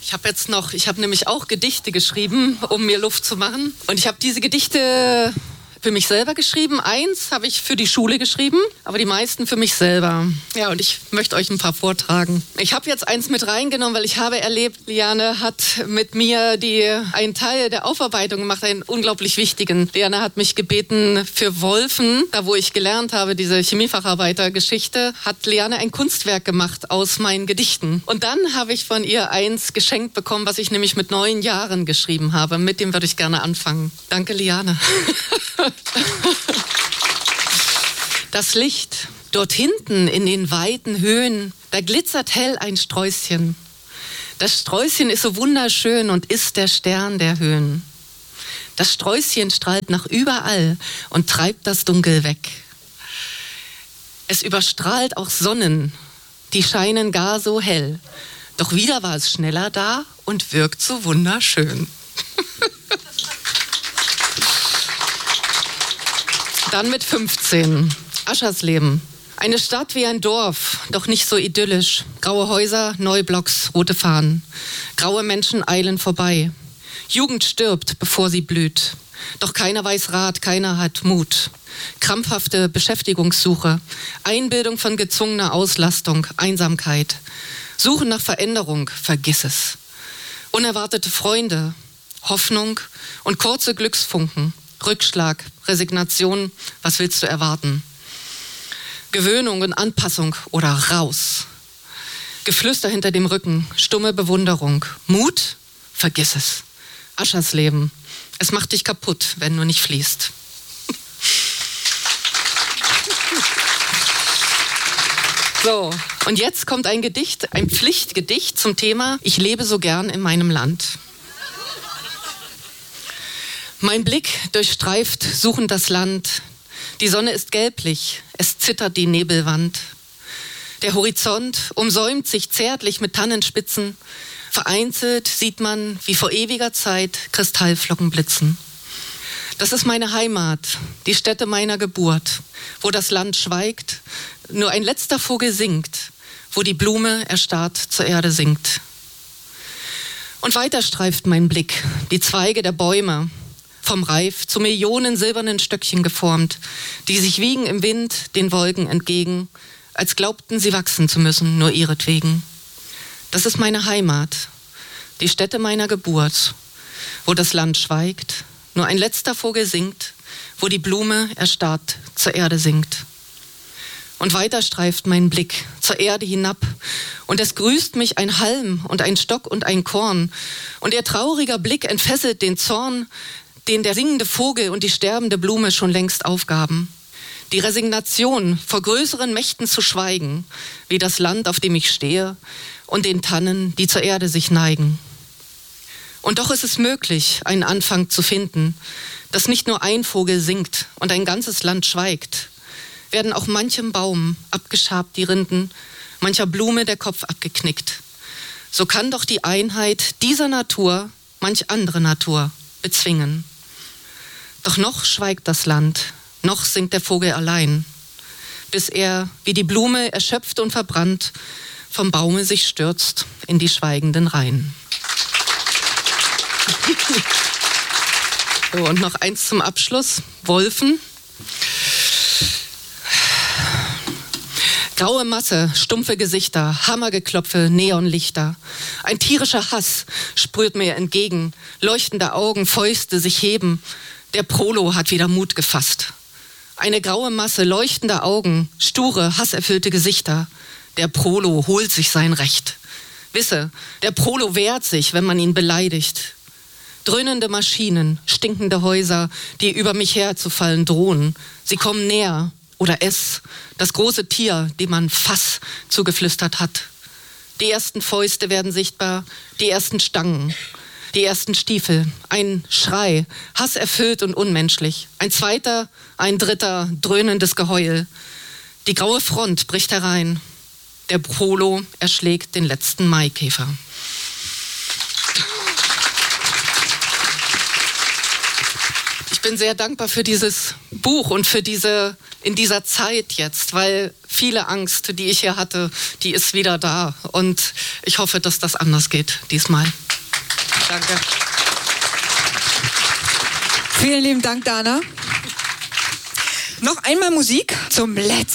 Ich habe nämlich auch Gedichte geschrieben, um mir Luft zu machen. Und ich habe diese Gedichte für mich selber geschrieben. Eins habe ich für die Schule geschrieben, aber die meisten für mich selber. Ja, und ich möchte euch ein paar vortragen. Ich habe jetzt eins mit reingenommen, weil ich habe erlebt, Liane hat mit mir einen Teil der Aufarbeitung gemacht, einen unglaublich wichtigen. Liane hat mich gebeten, für Wolfen, da wo ich gelernt habe, diese Chemiefacharbeitergeschichte, hat Liane ein Kunstwerk gemacht aus meinen Gedichten. Und dann habe ich von ihr eins geschenkt bekommen, was ich nämlich mit 9 Jahren geschrieben habe. Mit dem würde ich gerne anfangen. Danke, Liane. Das Licht, dort hinten in den weiten Höhen, da glitzert hell ein Sträußchen. Das Sträußchen ist so wunderschön und ist der Stern der Höhen. Das Sträußchen strahlt nach überall und treibt das Dunkel weg. Es überstrahlt auch Sonnen, die scheinen gar so hell. Doch wieder war es schneller da und wirkt so wunderschön. Dann mit 15. Aschersleben. Eine Stadt wie ein Dorf, doch nicht so idyllisch. Graue Häuser, Neublocks, rote Fahnen. Graue Menschen eilen vorbei. Jugend stirbt, bevor sie blüht. Doch keiner weiß Rat, keiner hat Mut. Krampfhafte Beschäftigungssuche. Einbildung von gezwungener Auslastung, Einsamkeit. Suchen nach Veränderung, vergiss es. Unerwartete Freunde, Hoffnung und kurze Glücksfunken. Rückschlag, Resignation, was willst du erwarten? Gewöhnung und Anpassung oder raus. Geflüster hinter dem Rücken, stumme Bewunderung. Mut? Vergiss es. Aschersleben. Es macht dich kaputt, wenn du nicht fließt. So, und jetzt kommt ein Gedicht, ein Pflichtgedicht zum Thema Ich lebe so gern in meinem Land. Mein Blick durchstreift suchend das Land. Die Sonne ist gelblich, es zittert die Nebelwand. Der Horizont umsäumt sich zärtlich mit Tannenspitzen. Vereinzelt sieht man, wie vor ewiger Zeit Kristallflocken blitzen. Das ist meine Heimat, die Stätte meiner Geburt, wo das Land schweigt, nur ein letzter Vogel singt, wo die Blume erstarrt zur Erde sinkt. Und weiter streift mein Blick die Zweige der Bäume, vom Reif zu Millionen silbernen Stöckchen geformt, die sich wiegen im Wind den Wolken entgegen, als glaubten sie wachsen zu müssen, nur ihretwegen. Das ist meine Heimat, die Stätte meiner Geburt, wo das Land schweigt, nur ein letzter Vogel singt, wo die Blume erstarrt zur Erde sinkt. Und weiter streift mein Blick zur Erde hinab, und es grüßt mich ein Halm und ein Stock und ein Korn, und ihr trauriger Blick entfesselt den Zorn, den der singende Vogel und die sterbende Blume schon längst aufgaben. Die Resignation, vor größeren Mächten zu schweigen, wie das Land, auf dem ich stehe, und den Tannen, die zur Erde sich neigen. Und doch ist es möglich, einen Anfang zu finden, dass nicht nur ein Vogel singt und ein ganzes Land schweigt, werden auch manchem Baum abgeschabt die Rinden, mancher Blume der Kopf abgeknickt. So kann doch die Einheit dieser Natur manch andere Natur bezwingen. Doch noch schweigt das Land, noch singt der Vogel allein, bis er, wie die Blume erschöpft und verbrannt, vom Baume sich stürzt in die schweigenden Reihen. So, und noch eins zum Abschluss. Wolfen. Graue Masse, stumpfe Gesichter, Hammergeklopfe, Neonlichter. Ein tierischer Hass sprüht mir entgegen, leuchtende Augen, Fäuste sich heben. Der Prolo hat wieder Mut gefasst. Eine graue Masse leuchtender Augen, sture, hasserfüllte Gesichter. Der Prolo holt sich sein Recht. Wisse, der Prolo wehrt sich, wenn man ihn beleidigt. Dröhnende Maschinen, stinkende Häuser, die über mich herzufallen drohen. Sie kommen näher. Oder es, das große Tier, dem man Fass zugeflüstert hat. Die ersten Fäuste werden sichtbar, die ersten Stangen, die ersten Stiefel. Ein Schrei, hasserfüllt und unmenschlich. Ein zweiter, ein dritter, dröhnendes Geheul. Die graue Front bricht herein. Der Prolo erschlägt den letzten Maikäfer. bin sehr dankbar für dieses Buch und für in dieser Zeit jetzt, weil viele Angst, die ich hier hatte, die ist wieder da. Und ich hoffe, dass das anders geht diesmal. Danke. Vielen lieben Dank, Dana. Noch einmal Musik zum letzten.